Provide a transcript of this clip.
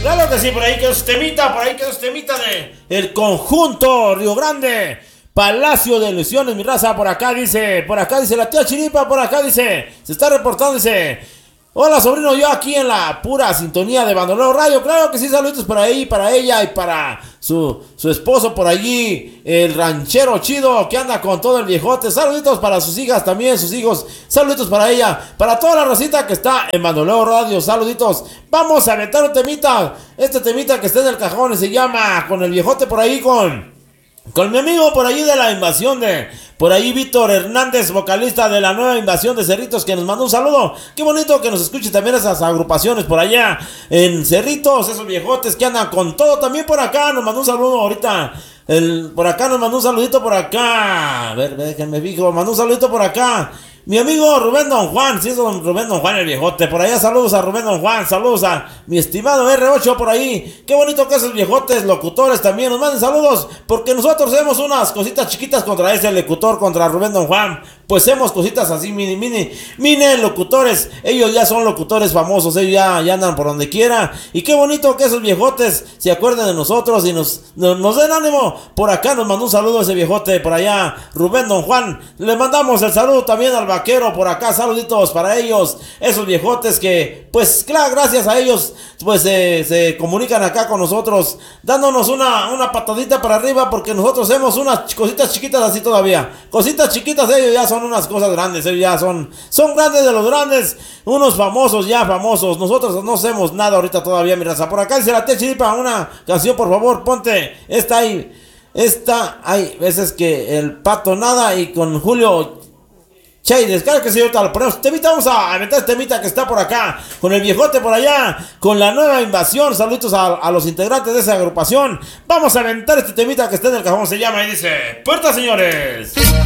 Claro que sí, por ahí quedó su temita, de el conjunto Río Grande, Palacio de Ilusiones, mi raza. Por acá dice la tía Chiripa, por acá dice, se está reportando, dice: hola sobrino, yo aquí en la pura sintonía de Bandolero Radio. Claro que sí, saluditos para ahí, para ella y para su esposo por allí, el ranchero chido que anda con todo el viejote. Saluditos para sus hijas también, sus hijos. Saluditos para ella, para toda la racita que está en Bandolero Radio. Saluditos. Vamos a aventar un temita. Este temita que está en el cajón y se llama Con el viejote por ahí, con mi amigo por ahí de la invasión por ahí Víctor Hernández, vocalista de la nueva invasión de Cerritos, que nos mandó un saludo. Qué bonito que nos escuche también esas agrupaciones por allá en Cerritos, esos viejotes que andan con todo. También por acá nos mandó un saludo ahorita. Por acá nos mandó un saludito por acá. A ver, déjenme fijo, mandó un saludito por acá mi amigo Rubén Don Juan. Sí, es Rubén Don Juan el viejote. Por allá saludos a Rubén Don Juan. Saludos a mi estimado R8 por ahí. Qué bonito que esos viejotes locutores también nos manden saludos, porque nosotros hacemos unas cositas chiquitas contra ese locutor, contra Rubén Don Juan. Pues hacemos cositas así mini locutores. Ellos ya son locutores famosos, ellos ya andan por donde quiera. Y qué bonito que esos viejotes se acuerden de nosotros y nos den ánimo. Por acá nos mandó un saludo ese viejote, por allá Rubén Don Juan. Le mandamos el saludo también al vaquero por acá. Saluditos para ellos, esos viejotes que, pues claro, gracias a ellos pues se comunican acá con nosotros, dándonos una patadita para arriba, porque nosotros hacemos unas cositas chiquitas así todavía. Cositas chiquitas, ellos ya son unas cosas grandes, ellos ya son grandes de los grandes, unos famosos ya famosos. Nosotros no hacemos nada ahorita todavía, mi raza. Por acá dice la tía Chiripa, una canción por favor, ponte esta ahí. Hay veces que el pato nada y con Julio Chaides, claro que sí, ahorita lo ponemos. Temita, vamos a aventar este temita que está por acá, con el viejote por allá, con la nueva invasión. Saludos a los integrantes de esa agrupación. Vamos a aventar este temita que está en el cajón, se llama y dice: puerta, señores.